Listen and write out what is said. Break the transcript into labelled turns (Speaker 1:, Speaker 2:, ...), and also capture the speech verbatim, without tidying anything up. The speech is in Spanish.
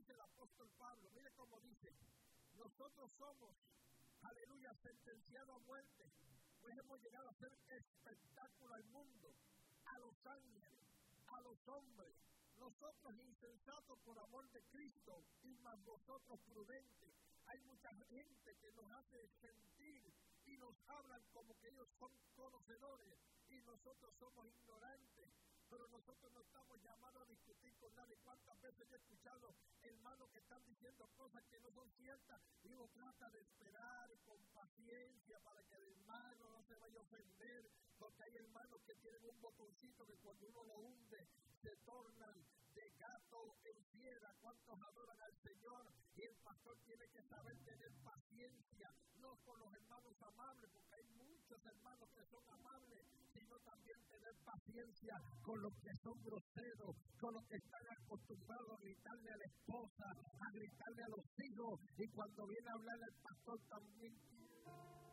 Speaker 1: dice el apóstol Pablo, mire cómo dice, nosotros somos, aleluya, sentenciados a muerte, pues hemos llegado a hacer espectáculo al mundo, a los ángeles, a los hombres, nosotros insensatos por amor de Cristo, y más vosotros prudentes. Hay mucha gente que nos hace sentir y nos hablan como que ellos son conocedores y nosotros somos ignorantes. Pero nosotros no estamos llamados a discutir con nadie. ¿Cuántas veces yo he escuchado hermanos que están diciendo cosas que no son ciertas? Y uno trata de esperar con paciencia para que el hermano no se vaya a ofender, porque hay hermanos que tienen un botoncito que cuando uno lo hunde se tornan de gato en piedra. ¿Cuántos adoran al Señor? Y el pastor tiene que saber tener paciencia, no con los hermanos amables, porque hay muchos hermanos que son amables, sino también tener paciencia con los que son groseros, con los que están acostumbrados a gritarle a la esposa, a gritarle a los hijos, y cuando viene a hablar el pastor también